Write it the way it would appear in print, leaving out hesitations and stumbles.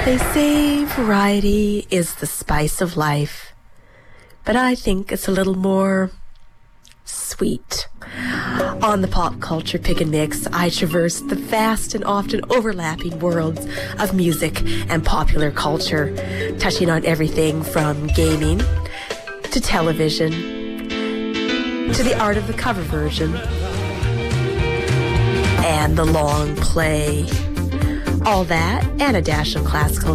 They say variety is the spice of life, but I think it's a little more sweet. On the Pop Culture Pick and Mix, I traverse the vast and often overlapping worlds of music and popular culture, touching on everything from gaming to television to the art of the cover version and the long play. All that and a dash of classical